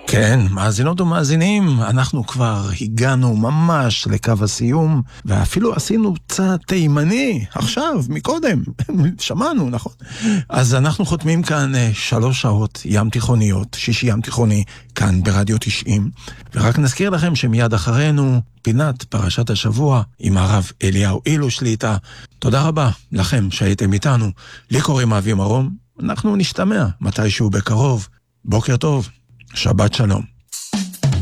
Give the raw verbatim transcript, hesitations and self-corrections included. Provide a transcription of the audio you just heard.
כן, מאזינות ומאזינים, אנחנו כבר הגענו ממש לקו הסיום, ואפילו עשינו צעד תימני, עכשיו, מקודם, שמענו, נכון? אז אנחנו חותמים כאן שלוש שעות ים תיכוניות, שישי ים תיכוני, כאן ברדיו תשעים, ורק נזכיר לכם שמיד אחרינו, פינת פרשת השבוע, עם הרב אליהו אילו שליטה. תודה רבה לכם שהייתם איתנו, לי קוראים אבי מרום, אנחנו נשתמע מתישהו בקרוב, בוקר טוב. שבת שלום.